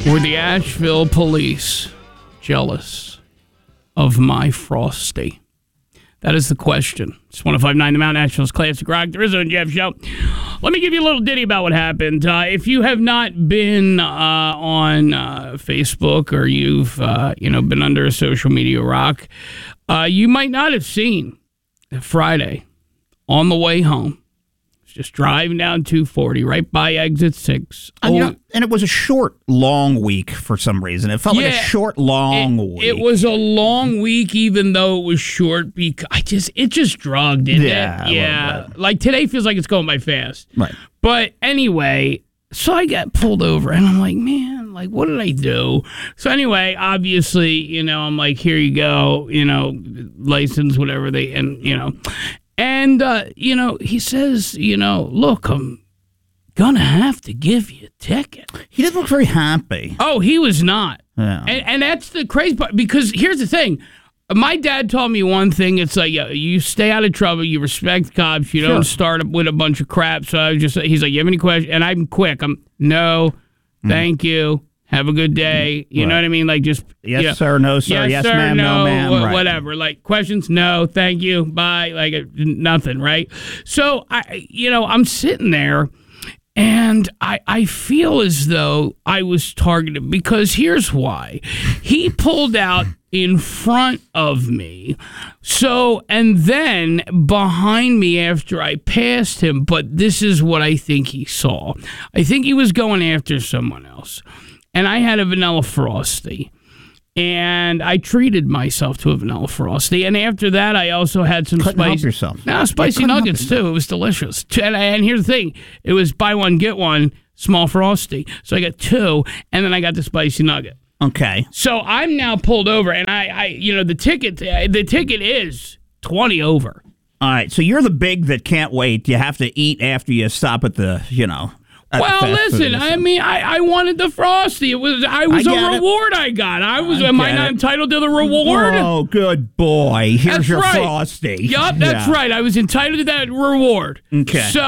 Were the Asheville police jealous of my Frosty? That is the question. It's 105.9 The Mountain, Asheville's classic rock. The Rizzo and Jeff Show. Let me give you a little ditty about what happened. If you have not been on Facebook or you've been under a social media rock, you might not have seen Friday on the way home. Just driving down 240 right by exit 6. And it was a short, long week for some reason. It felt like a short, long week. It was a long week, even though it was short. Because it just drugged, didn't it? Yeah. Like today feels like it's going by fast. Right. But anyway, so I got pulled over, and I'm like, man, like, what did I do? So anyway, obviously, I'm like, here you go, license, whatever And, he says, look, I'm going to have to give you a ticket. He didn't look very happy. Oh, he was not. Yeah. And that's the crazy part, because here's the thing. My dad taught me one thing. It's like, you stay out of trouble. You respect cops. You don't start up with a bunch of crap. So he's like, you have any questions? And I'm quick. No, thank you. Have a good day. You know what I mean? Like, just... Yes, sir. No, sir. Yes, sir, ma'am. No, ma'am. Whatever. Like, questions? No. Thank you. Bye. Like, nothing, right? So, I'm sitting there, and I feel as though I was targeted, because here's why. He pulled out in front of me. So, and then behind me after I passed him, but this is what I think he saw. I think he was going after someone else. And I had a vanilla Frosty, and I treated myself to a vanilla Frosty. And after that, I also had some Couldn't help yourself. No, spicy nuggets too. It was delicious. And here's the thing: it was buy one get one small Frosty. So I got two, and then I got the spicy nugget. Okay. So I'm now pulled over, and the ticket is 20 over. All right. So you're the big that can't wait. You have to eat after you stop at the Well, listen, I mean, I wanted the Frosty. It was a reward I got. Am I not entitled to the reward? Oh, good boy. Here's your Frosty. Yup, that's right. I was entitled to that reward. Okay. So